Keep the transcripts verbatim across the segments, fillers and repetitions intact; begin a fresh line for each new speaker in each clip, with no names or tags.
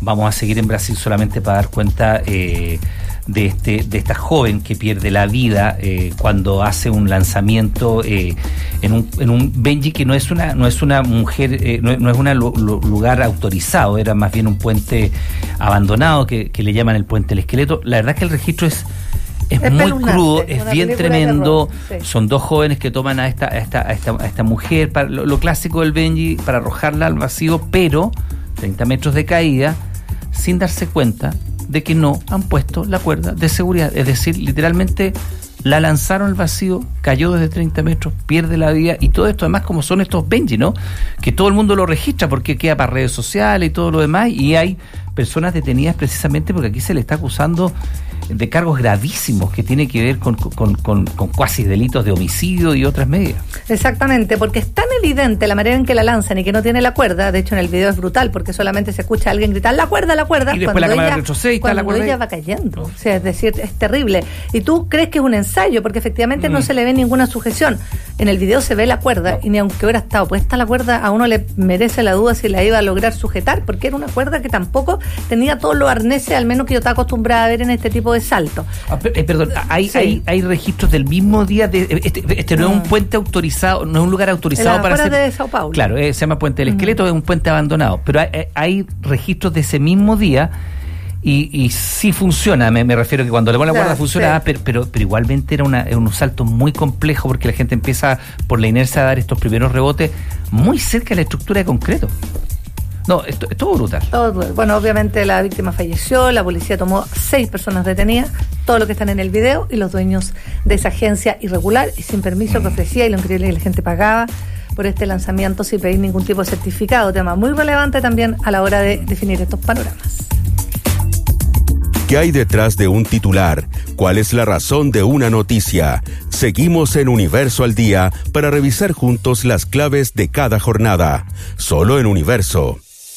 vamos a seguir en Brasil solamente para dar cuenta eh, de este de esta joven que pierde la vida eh, cuando hace un lanzamiento eh, en un en un Benji que no es una no es una mujer eh, no, no es un lugar autorizado, era más bien un puente abandonado que, que le llaman el puente del esqueleto. La verdad es que el registro es Es, es muy crudo, es bien tremendo. Sí. Son dos jóvenes que toman a esta, a esta, a esta, a esta mujer, para, lo, lo clásico del Benji, para arrojarla al vacío, pero treinta metros de caída, sin darse cuenta de que no han puesto la cuerda de seguridad. Es decir, literalmente la lanzaron al vacío, cayó desde treinta metros, pierde la vida, y todo esto además como son estos Benji, ¿no? Que todo el mundo lo registra porque queda para redes sociales y todo lo demás, y hay personas detenidas precisamente porque aquí se le está acusando de cargos gravísimos que tiene que ver con, con, con, con cuasi delitos de homicidio y otras medidas.
Exactamente, porque es tan evidente la manera en que la lanzan y que no tiene la cuerda. De hecho, en el video es brutal porque solamente se escucha a alguien gritar la cuerda, la cuerda,
y después cuando la cámara retrocede y está la cuerda
ella
ahí.
Va cayendo. O sea, es decir, es terrible. Y tú crees que es un ensayo porque efectivamente mm. no se le ve ninguna sujeción. En el video se ve la cuerda y ni aunque hubiera estado puesta la cuerda, a uno le merece la duda si la iba a lograr sujetar, porque era una cuerda que tampoco tenía todos los arneses, al menos que yo estaba acostumbrada a ver en este tipo de salto.
Ah, eh, perdón, hay, sí. hay hay registros del mismo día de este, este no es un puente autorizado, no es un lugar autorizado para hacer
de Sao Paulo.
Claro, eh, se llama Puente del Esqueleto, uh-huh. es un puente abandonado, pero hay, hay registros de ese mismo día y, y sí funciona, me, me refiero que cuando le ponen la guarda funciona, sí. pero, pero pero igualmente era una un salto muy complejo porque la gente empieza por la inercia a dar estos primeros rebotes muy cerca de la estructura de concreto. No, esto es todo brutal. Todo,
bueno, obviamente la víctima falleció, la policía tomó seis personas detenidas, todo lo que están en el video, y los dueños de esa agencia irregular y sin permiso que ofrecía, y lo increíble es que la gente pagaba por este lanzamiento sin pedir ningún tipo de certificado, tema muy relevante también a la hora de definir estos panoramas.
¿Qué hay detrás de un titular? ¿Cuál es la razón de una noticia? Seguimos en Universo al Día para revisar juntos las claves de cada jornada. Solo en Universo.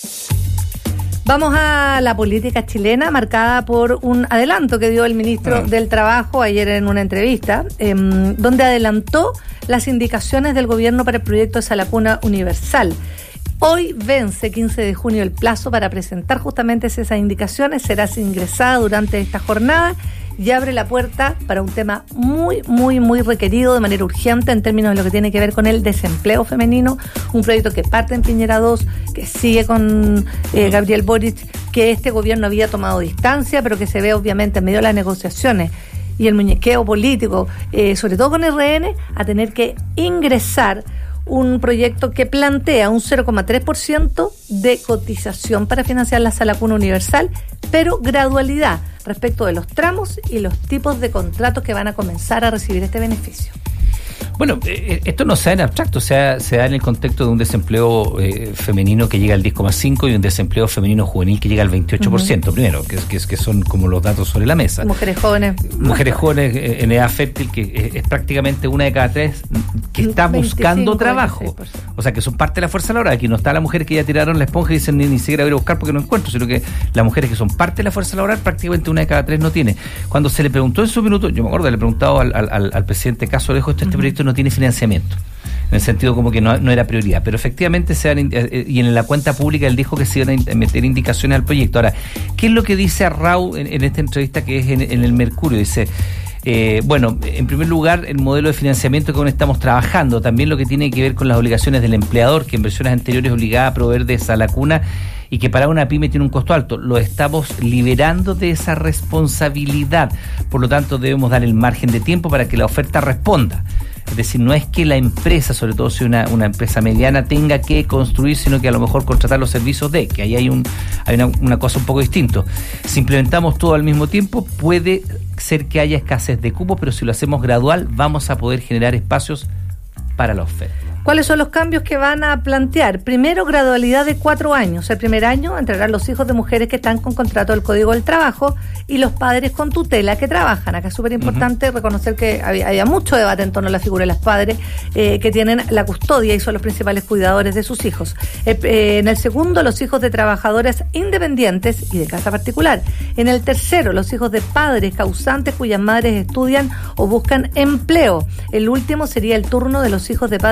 Vamos a la política chilena, marcada por un adelanto que dio el ministro ah. del Trabajo ayer en una entrevista, eh, donde adelantó las indicaciones del gobierno para el proyecto de Sala Cuna Universal. Hoy vence, quince de junio, el plazo para presentar justamente esas indicaciones. Será ingresada durante esta jornada y abre la puerta para un tema muy, muy, muy requerido de manera urgente en términos de lo que tiene que ver con el desempleo femenino. Un proyecto que parte en Piñera dos, que sigue con eh, Gabriel Boric, que este gobierno había tomado distancia, pero que se ve obviamente en medio de las negociaciones y el muñequeo político, eh, sobre todo con R N, a tener que ingresar un proyecto que plantea un cero coma tres por ciento de cotización para financiar la Sala Cuna Universal, pero gradualidad respecto de los tramos y los tipos de contratos que van a comenzar a recibir este beneficio.
Bueno, eh, esto no se da en abstracto, se da, se da en el contexto de un desempleo eh, femenino que llega al diez coma cinco por ciento y un desempleo femenino juvenil que llega al veintiocho por ciento, uh-huh. primero, que, que, que son como los datos sobre la mesa.
Mujeres jóvenes.
Mujeres jóvenes eh, en edad fértil, que eh, es prácticamente una de cada tres que está buscando trabajo. O sea, que son parte de la fuerza laboral. Aquí no está la mujer que ya tiraron la esponja y dicen ni, ni siquiera voy a buscar porque no encuentro, sino que las mujeres que son parte de la fuerza laboral, prácticamente una de cada tres no tiene. Cuando se le preguntó en su minuto, yo me acuerdo, le he preguntado al, al, al presidente Caso Alejo, este, uh-huh. este proyecto no tiene financiamiento, en el sentido como que no, no era prioridad, pero efectivamente se dan, y en la cuenta pública él dijo que se iban a meter indicaciones al proyecto. Ahora, ¿qué es lo que dice Arrau en, en esta entrevista que es en, en el Mercurio? Dice, eh, bueno, en primer lugar, el modelo de financiamiento que aún estamos trabajando, también lo que tiene que ver con las obligaciones del empleador, que en versiones anteriores obligaba a proveer de esa lacuna y que para una pyme tiene un costo alto. Lo estamos liberando de esa responsabilidad, por lo tanto debemos dar el margen de tiempo para que la oferta responda. Es decir, no es que la empresa, sobre todo si una, una empresa mediana, tenga que construir, sino que a lo mejor contratar los servicios de, que ahí hay, un, hay una, una cosa un poco distinta. Si implementamos todo al mismo tiempo, puede ser que haya escasez de cupos, pero si lo hacemos gradual, vamos a poder generar espacios para la oferta.
¿Cuáles son los cambios que van a plantear? Primero, gradualidad de cuatro años. El primer año entrarán los hijos de mujeres que están con contrato del Código del Trabajo y los padres con tutela que trabajan. Acá es súper importante uh-huh. reconocer que había, había mucho debate en torno a la figura de los padres eh, que tienen la custodia y son los principales cuidadores de sus hijos. Eh, eh, en el segundo, los hijos de trabajadoras independientes y de casa particular. En el tercero, los hijos de padres causantes cuyas madres estudian o buscan empleo. El último sería el turno de los hijos de padres causantes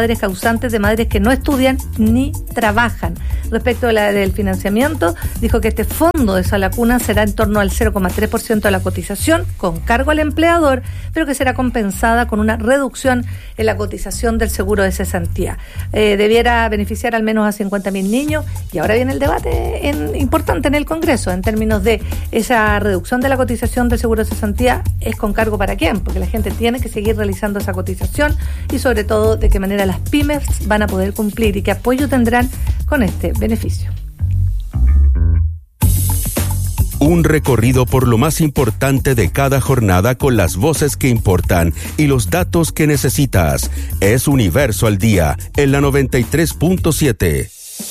concursantes de madres que no estudian ni trabajan. Respecto de la, del financiamiento, dijo que este fondo de Sala Cuna será en torno al cero coma tres por ciento de la cotización, con cargo al empleador, pero que será compensada con una reducción en la cotización del seguro de cesantía. Eh, debiera beneficiar al menos a cincuenta mil niños, y ahora viene el debate en, importante en el Congreso, en términos de esa reducción de la cotización del seguro de cesantía, ¿es con cargo para quién? Porque la gente tiene que seguir realizando esa cotización, y sobre todo de qué manera las pymes van a poder cumplir y qué apoyo tendrán con este beneficio.
Un recorrido por lo más importante de cada jornada con las voces que importan y los datos que necesitas. Es Universo al Día en la noventa y tres punto siete.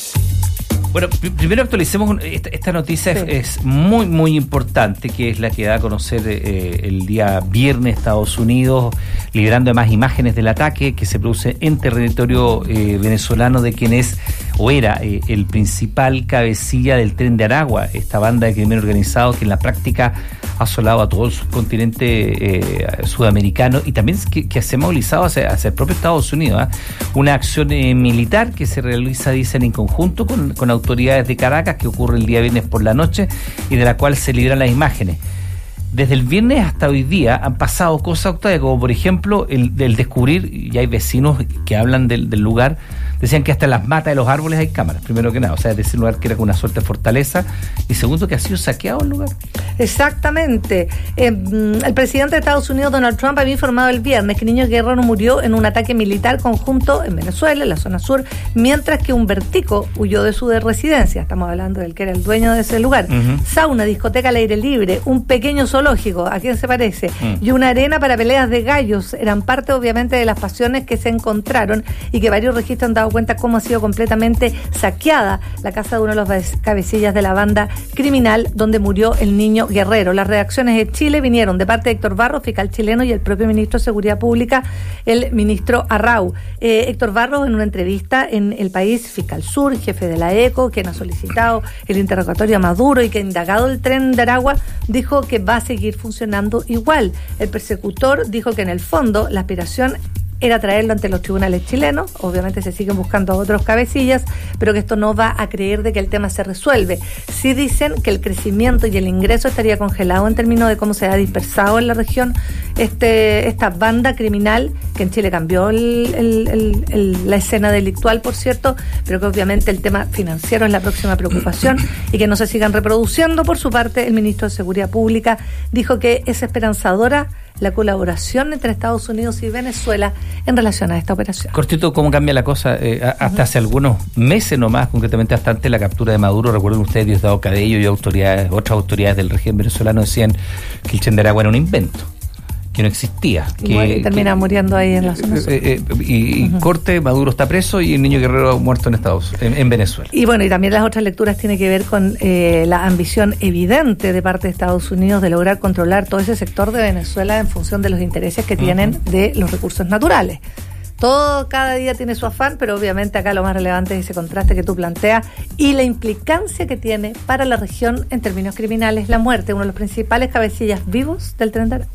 Bueno, primero actualicemos esta, esta noticia. Sí. es, es muy, muy importante, que es la que da a conocer eh, el día viernes Estados Unidos, liberando además imágenes del ataque que se produce en territorio eh, venezolano de quien es o era eh, el principal cabecilla del Tren de Aragua, esta banda de crimen organizado que en la práctica ha asolado a todo el subcontinente eh, sudamericano y también que, que se ha movilizado hacia, hacia el propio Estados Unidos. ¿eh? Una acción eh, militar que se realiza, dicen, en conjunto con, con autoridades de Caracas, que ocurre el día viernes por la noche y de la cual se liberan las imágenes. Desde el viernes hasta hoy día han pasado cosas, Octavio, como por ejemplo el, el descubrir, y hay vecinos que hablan del, del lugar, decían que hasta en las matas de los árboles hay cámaras, primero que nada, o sea, es decir, un lugar que era con una suerte de fortaleza, y segundo, que ha sido saqueado el lugar.
Exactamente. Eh, el presidente de Estados Unidos, Donald Trump, había informado el viernes que Niño Guerrero murió en un ataque militar conjunto en Venezuela, en la zona sur, mientras que un vertico huyó de su residencia. Estamos hablando del que era el dueño de ese lugar. Uh-huh. Sauna, discoteca al aire libre, un pequeño zoológico, ¿a quién se parece? Uh-huh. Y una arena para peleas de gallos eran parte, obviamente, de las pasiones que se encontraron, y que varios registros han dado cuenta cómo ha sido completamente saqueada la casa de uno de los cabecillas de la banda criminal donde murió el Niño Guerrero. Las reacciones en Chile vinieron de parte de Héctor Barros, fiscal chileno, y el propio ministro de Seguridad Pública, el ministro Arrau. Eh, Héctor Barros, en una entrevista en El País, fiscal sur, jefe de la ECO, quien ha solicitado el interrogatorio a Maduro y que ha indagado el Tren de Aragua, dijo que va a seguir funcionando igual. El persecutor dijo que en el fondo la aspiración era traerlo ante los tribunales chilenos. Obviamente se siguen buscando otros cabecillas, pero que esto no va a creer de que el tema se resuelve. Sí dicen que el crecimiento y el ingreso estaría congelado en términos de cómo se ha dispersado en la región este esta banda criminal, que en Chile cambió el, el, el, el, la escena delictual, por cierto, pero que obviamente el tema financiero es la próxima preocupación y que no se sigan reproduciendo. Por su parte, el ministro de Seguridad Pública dijo que es esperanzadora la colaboración entre Estados Unidos y Venezuela en relación a esta operación. Cortito, ¿cómo cambia la cosa? Eh, hasta uh-huh. hace algunos meses nomás, concretamente hasta antes de la captura de Maduro, recuerden ustedes, Diosdado Cabello y autoridades, otras autoridades del régimen venezolano decían que el Tren de Aragua era un invento, que no existía. Y
que,
muere, termina que, muriendo ahí en la zona sur.
Eh, eh, y, y uh-huh. corte, Maduro está preso y el Niño Guerrero muerto en Estados en, en Venezuela. Y bueno, y también las otras lecturas tienen que ver con eh, la ambición evidente de parte de Estados Unidos de lograr controlar todo ese sector de Venezuela en función de los intereses que uh-huh. tienen de los recursos naturales. Todo cada día tiene su afán, pero obviamente acá lo más relevante es ese contraste que tú planteas y la implicancia que tiene para la región en términos criminales la muerte, uno de los principales cabecillas vivos del Tren de Aragua.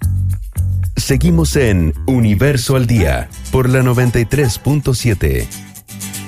Seguimos en Universo al Día por la noventa y tres punto siete.